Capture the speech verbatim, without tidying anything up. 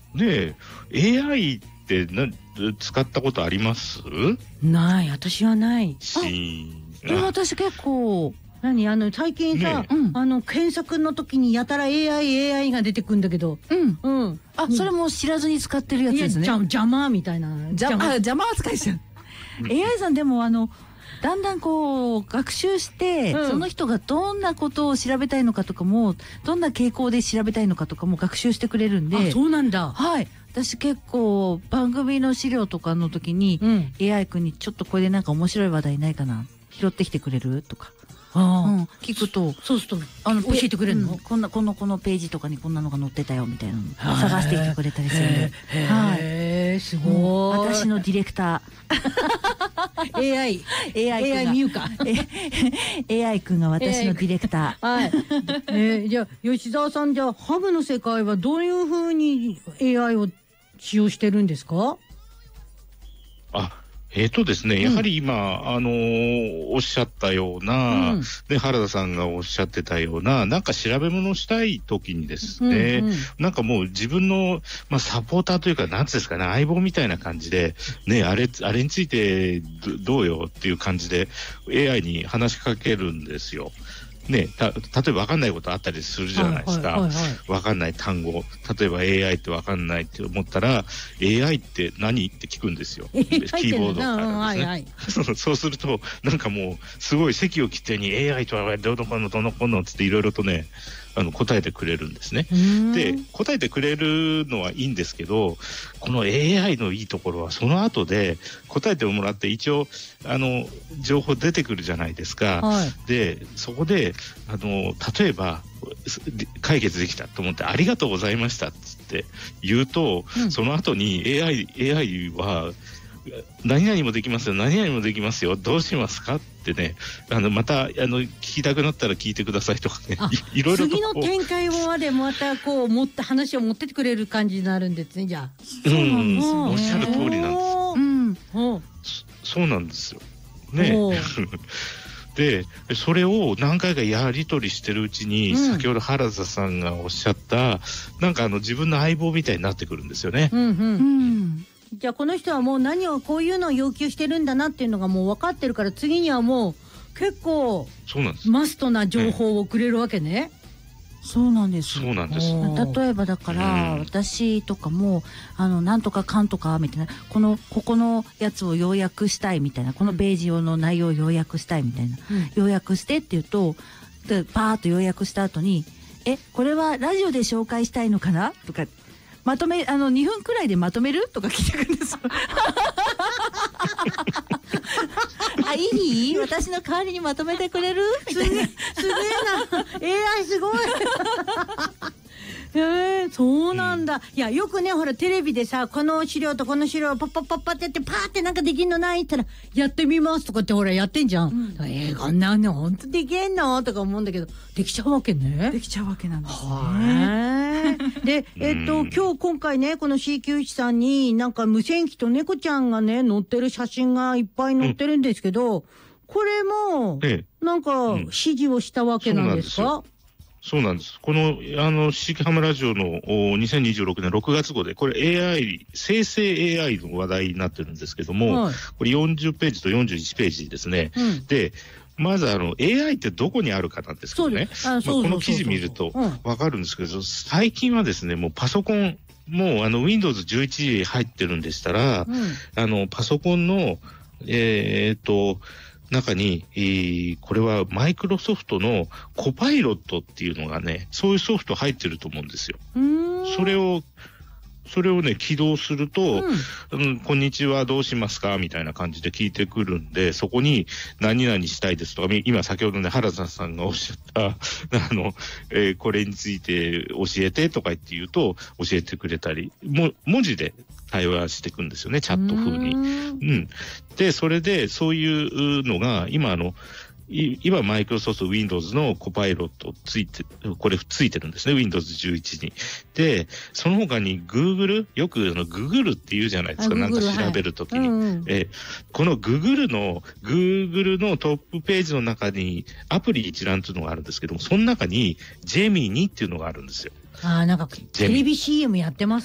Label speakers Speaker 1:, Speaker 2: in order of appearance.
Speaker 1: で エーアイ ってな使ったことあります？
Speaker 2: ない、私はない。
Speaker 3: あ、私結構
Speaker 2: 何あの最近さ、ね、うん、あの検索の時にやたら エーアイ エーアイ が出てくるんだけど、
Speaker 3: うんうん、あ、それも知らずに使ってるやつですね。
Speaker 2: 邪魔みたいな、
Speaker 3: 邪魔邪魔扱いしちゃう。エーアイ さんでもあのだんだんこう学習して、うん、その人がどんなことを調べたいのかとかも、どんな傾向で調べたいのかとかも学習してくれるんで。
Speaker 2: あ、そうなんだ。
Speaker 3: はい。私結構番組の資料とかの時に、うん、エーアイ 君にちょっとこれでなんか面白い話題ないかな、拾ってきてくれるとか。あ、うん、聞くと、
Speaker 2: そうするとあの教えてくれるの、うん、
Speaker 3: こんなこのこのページとかにこんなのが載ってたよみたいなの探してきてくれたりするんで、
Speaker 2: はい、すごい、うん、
Speaker 3: 私のディレクタ
Speaker 2: ーエーアイ
Speaker 3: エーアイ
Speaker 2: エーアイ ミューか
Speaker 3: エーアイ 君が私のディレクター、
Speaker 2: はい、えー、じゃあ吉澤さん、じゃあハブの世界はどういうふうに エーアイ を使用してるんですか？
Speaker 1: あ、えーとですね、やはり今、うん、あのー、おっしゃったような、うん、で原田さんがおっしゃってたような、なんか調べ物したい時にですね、うんうん、なんかもう自分の、まあ、サポーターというか、なんつうんですかね、相棒みたいな感じで、ね、あれ、あれについて ど, どうよっていう感じで エーアイ に話しかけるんですよ。ね、た例えば分かんないことあったりするじゃないですか。分かんない単語、例えば エーアイ って分かんないって思ったら エーアイ って何って聞くんですよ、キーボードからですね、はいはい、そうするとなんかもうすごい席を切ってに エーアイ とはどのこのどのこのつっていろいろとね、あの答えてくれるんですね。で答えてくれるのはいいんですけど、この エーアイ のいいところはその後で答えてもらって一応あの情報出てくるじゃないですか、はい、でそこであの例えば解決できたと思ってありがとうございましたっつって言うと、うん、その後に エーアイ、エーアイ は何々もできますよ、何々もできますよ、どうしますかってね、あのまたあの聞きたくなったら聞いてくださいとかね、い, いろいろと
Speaker 2: 次の展開までまたこう持った話を持ってってくれる感じになるんですね。じゃあ
Speaker 1: そうなんです、おっしゃる通りなんです、うん、そ, そうなんですよね。でそれを何回かやり取りしてるうちに、うん、先ほど原田さんがおっしゃったなんかあの自分の相棒みたいになってくるんですよね。うんうんうん、
Speaker 2: じゃあこの人はもう何をこういうのを要求してるんだなっていうのがもう分かってるから、次にはもう結構
Speaker 1: そうなんです
Speaker 2: マストな情報をくれるわけね。
Speaker 3: そうなんです。
Speaker 1: そうなんです。
Speaker 3: 例えばだから、うん、私とかもあのなんとかかんとかみたいな、このここのやつを要約したいみたいな、このページ用の内容を要約したいみたいな、うん、要約してって言うと、でパーッと要約した後に、えこれはラジオで紹介したいのかなとか、まとめあのにふんくらいでまとめるとか聞いてくるんですよ。あ、いい？私の代わりにまとめてくれる？みたいな。すげえな。エーアイ すごい。えー、そうなんだ、うん、いやよくねほらテレビでさ、この資料とこの資料をパッパッパッパってやってパーってなんかできんのないって言ったらやってみますとかってほらやってんじゃん、うん、えー、こんなのほんとできんのとか思うんだけど、できちゃうわけね。 できちゃうわけなんですね。
Speaker 2: でえっと今日今回ねこの シーきゅういち さんになんか無線機と猫ちゃんがね載ってる写真がいっぱい載ってるんですけど、うん、これもなんか指示をしたわけなんですか？うん、
Speaker 1: そうなんです。この、あの、シーキハムラジオのにせんにじゅうろくねんろくがつ号で、これ エーアイ、生成 エーアイ の話題になってるんですけども、はい、これよんじゅっページとよんじゅういちページですね。うん、で、まずあの、エーアイ ってどこにあるかなんですけどね。この記事見るとわかるんですけど、うん、最近はですね、もうパソコン、もうあの、ウィンドウズじゅういち 入ってるんでしたら、うん、あの、パソコンの、えーっと、中に、えー、これはマイクロソフトのコパイロットっていうのがね、そういうソフト入ってると思うんですよ。それを、それをね、起動すると、うんうん、こんにちは、どうしますかみたいな感じで聞いてくるんで、そこに何々したいですとか、今先ほどね、原田さんがおっしゃった、あの、えー、これについて教えてとか言って言うと、教えてくれたり、も文字で対話していくんですよね、チャット風に。うん。で、それで、そういうのが、今、あの、今、マイクロソフト Windows のコパイロットついて、これついてるんですね、ウィンドウズじゅういち に。で、その他に Google、よくあの Google って言うじゃないですか、なんか調べるときに。はい、うんうん、えこの Google の、Google のトップページの中にアプリ一覧っていうのがあるんですけども、その中に ジェミニ っていうのがあるんですよ。
Speaker 2: ああ、なんかテレビ シーエム やってます